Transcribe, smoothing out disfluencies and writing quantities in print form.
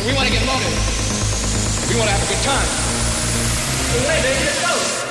We want to get loaded. We want to have a good time. Hey, baby, let's go.